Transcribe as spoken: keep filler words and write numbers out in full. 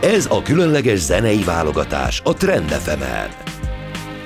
Ez a különleges zenei válogatás a Trend ef emen.